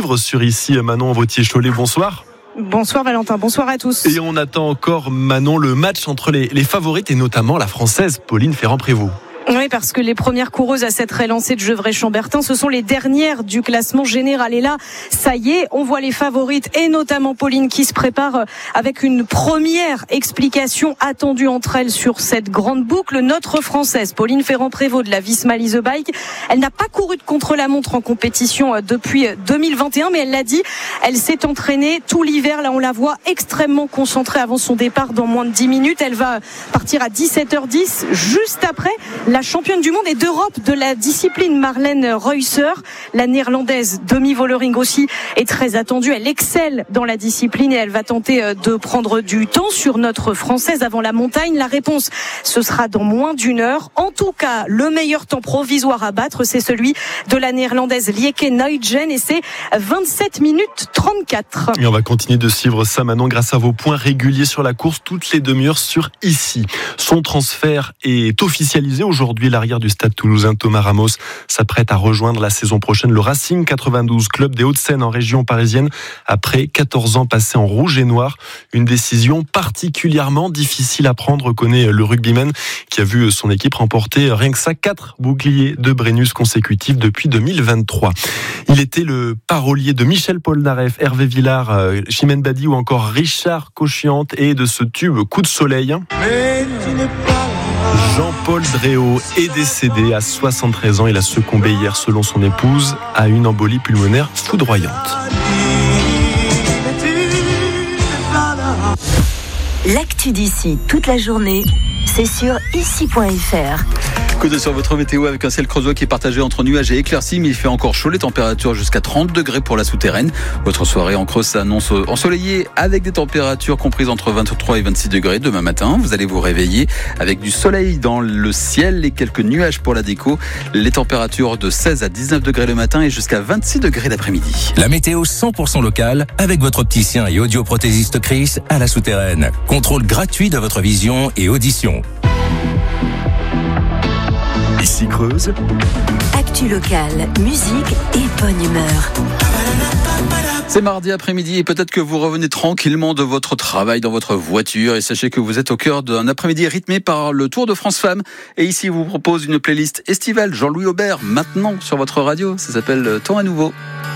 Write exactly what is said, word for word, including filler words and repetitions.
suivre sur ici. Manon Vautier-Cholet, bonsoir. Bonsoir Valentin, bonsoir à tous. Et on attend encore, Manon, le match entre les, les favorites et notamment la française Pauline Ferrand-Prévot. Oui, parce que les premières coureuses à s'être élancées de Gevrey-Chambertin, ce sont les dernières du classement général. Et là, ça y est, on voit les favorites et notamment Pauline qui se prépare avec une première explication attendue entre elles sur cette grande boucle. Notre française, Pauline Ferrand-Prévot de la Visma Lease Bike, elle n'a pas couru de contre-la-montre en compétition depuis deux mille vingt et un, mais elle l'a dit, elle s'est entraînée tout l'hiver. Là, on la voit extrêmement concentrée avant son départ dans moins de dix minutes. Elle va partir à dix-sept heures dix, juste après la championne du monde et d'Europe de la discipline Marlène Reusser. La néerlandaise Demi Vollering aussi est très attendue. Elle excelle dans la discipline et elle va tenter de prendre du temps sur notre française avant la montagne. La réponse, ce sera dans moins d'une heure. En tout cas, le meilleur temps provisoire à battre, c'est celui de la néerlandaise Lieke Nuytgen et c'est vingt-sept minutes trente-quatre. Et on va continuer de suivre ça, Manon, grâce à vos points réguliers sur la course toutes les demi-heures sur ici. Son transfert est officialisé aujourd'hui. Aujourd'hui, l'arrière du Stade Toulousain, Thomas Ramos, s'apprête à rejoindre la saison prochaine le Racing quatre-vingt-douze, club des Hauts-de-Seine en région parisienne, après quatorze ans passés en rouge et noir. Une décision particulièrement difficile à prendre, connaît le rugbyman qui a vu son équipe remporter rien que ça, quatre boucliers de Brennus consécutifs depuis deux mille vingt-trois. Il était le parolier de Michel Polnareff, Hervé Villard, Chimène Badi ou encore Richard Cochiante et de ce tube Coup de soleil. Mais tu n'es pas Jean-Paul Dréau est décédé à soixante-treize ans. Il a succombé hier, selon son épouse, à une embolie pulmonaire foudroyante. L'actu d'ici toute la journée, c'est sur ici point f r. Côté sur votre météo avec un ciel creusois qui est partagé entre nuages et éclaircies, mais il fait encore chaud, les températures jusqu'à trente degrés pour la souterraine. Votre soirée en Creuse s'annonce ensoleillée avec des températures comprises entre vingt-trois et vingt-six degrés demain matin. Vous allez vous réveiller avec du soleil dans le ciel et quelques nuages pour la déco. Les températures de seize à dix-neuf degrés le matin et jusqu'à vingt-six degrés l'après-midi. La météo cent pour cent locale avec votre opticien et audioprothésiste Chris à la souterraine. Contrôle gratuit de votre vision et audition. Ici Creuse. Actu locale, musique et bonne humeur. C'est mardi après-midi et peut-être que vous revenez tranquillement de votre travail dans votre voiture et sachez que vous êtes au cœur d'un après-midi rythmé par le Tour de France Femmes. Et ici, vous propose une playlist estivale Jean-Louis Aubert maintenant sur votre radio. Ça s'appelle Temps à nouveau.